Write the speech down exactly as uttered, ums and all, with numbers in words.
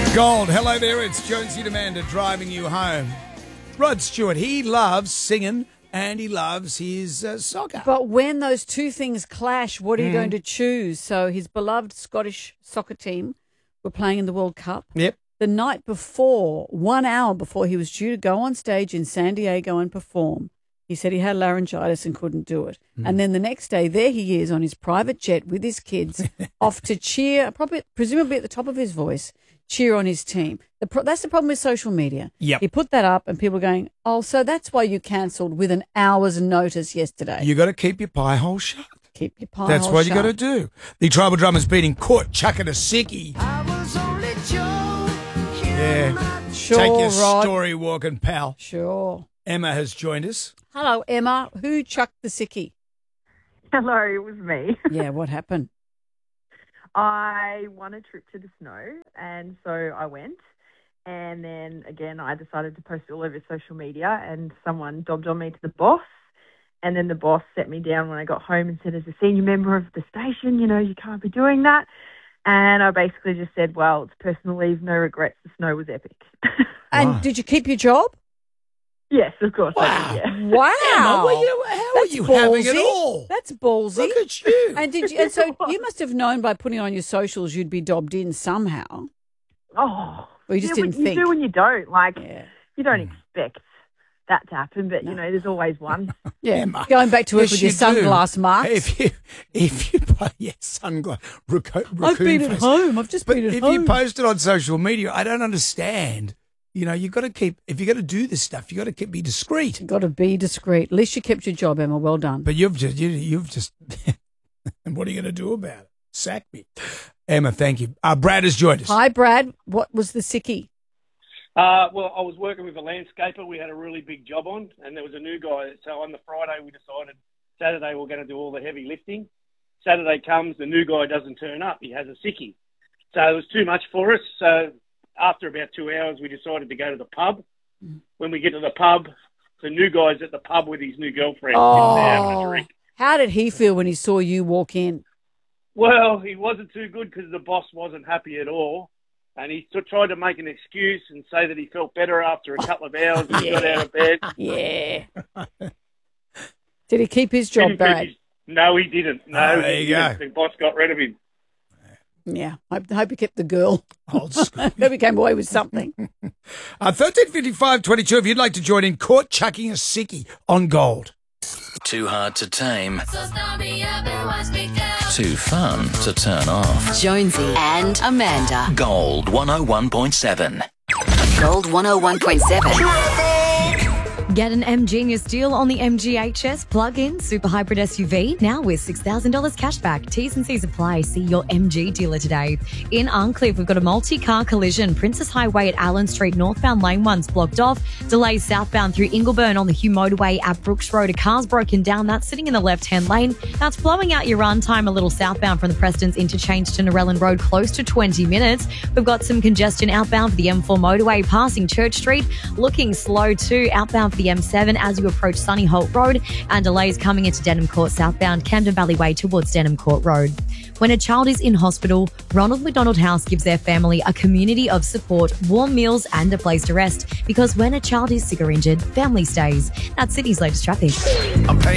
Gold, hello there, it's Jonesy and Amanda driving you home. Rod Stewart, he loves singing and he loves his uh, soccer. But when those two things clash, what are you mm. going to choose? So his beloved Scottish soccer team were playing in the World Cup. Yep. The night before, one hour before he was due to go on stage in San Diego and perform, he said he had laryngitis and couldn't do it. Mm. And then the next day, there he is on his private jet with his kids off to cheer, probably, presumably at the top of his voice, cheer on his team. The pro- that's the problem with social media. Yep. He put that up and people are going, oh, so that's why you cancelled with an hour's notice yesterday. You got to keep your pie hole shut. Keep your pie That's hole what shut. you got to do. The Tribal Drummers beating Court chucking a sickie. I was only joking. Yeah. Sure, Take your Rod. story walking, pal. Sure. Emma has joined us. Hello, Emma. Who chucked the sickie? Hello, it was me. Yeah, what happened? I won a trip to the snow, and so I went. And then, again, I decided to post it all over social media, and someone dobbed on me to the boss. And then the boss set me down when I got home and said, as a senior member of the station, you know, you can't be doing that. And I basically just said, well, it's personal leave, no regrets. The snow was epic. And Wow. did you keep your job? Yes, of course. Wow. I did, yeah. Wow. Emma, well, you, how That's are you ballsy. having it all? That's ballsy. Look at you. And did you? And so you must have known by putting on your socials you'd be dobbed in somehow. Oh. Or you just yeah, didn't you think. do and you don't. Like, Yeah. you don't expect that to happen, but, you know, there's always one. Yeah. Emma. Going back to work Yes, with your you do. sunglass marks. If you, if you, yes, sunglass, raccoon, I've been at face. home. I've just But been at if home. you post it on social media, I don't understand. You know, you've got to keep, if you're going to do this stuff, you've got to keep, be discreet. You've got to be discreet. At least you kept your job, Emma. Well done. But you've just, you, you've just, and what are you going to do about it? Sack me. Emma, thank you. Uh, Brad has joined us. Hi, Brad. What was the sickie? Uh, well, I was working with a landscaper. We had a really big job on, and there was a new guy. So on the Friday, we decided Saturday we're going to do all the heavy lifting. Saturday comes, the new guy doesn't turn up. He has a sickie. So it was too much for us. So after about two hours, we decided to go to the pub. When we get to the pub, the new guy's at the pub with his new girlfriend. Oh. Sitting there having a drink. How did he feel when he saw you walk in? Well, he wasn't too good because the boss wasn't happy at all. And he t- tried to make an excuse and say that he felt better after a couple of hours and he got out of bed. Yeah. Did he keep his job, Didn't Brad? finish. No, he didn't. No, Oh, there he you go. didn't. The boss got rid of him. Yeah. I hope he kept the girl. Old school. Hope he came away with something. Uh, thirteen fifty-five twenty-two, if you'd like to join in, Court chucking a sickie on Gold. Too hard to tame. Too fun to turn off. Jonesy and Amanda. Gold one oh one point seven. Gold one oh one point seven. Get an M Genius deal on the M G H S plug-in super hybrid S U V now with six thousand dollars cashback. T's and C's apply. See your M G dealer today. In Arncliffe, we've got a multi-car collision. Princess Highway at Allen Street, northbound lane one's blocked off. Delays southbound through Ingleburn on the Hugh Motorway at Brooks Road. A car's broken down. That's sitting in the left-hand lane. That's blowing out your run time a little southbound from the Prestons interchange to Narellan Road, close to twenty minutes. We've got some congestion outbound for the M four motorway passing Church Street. Looking slow too outbound for the M seven as you approach Sunny Holt Road, and delays coming into Denham Court southbound Camden Valley Way towards Denham Court Road. When a child is in hospital, Ronald McDonald House gives their family a community of support, warm meals and a place to rest, because when a child is sick or injured, family stays. That's Sydney's latest traffic. I'm paying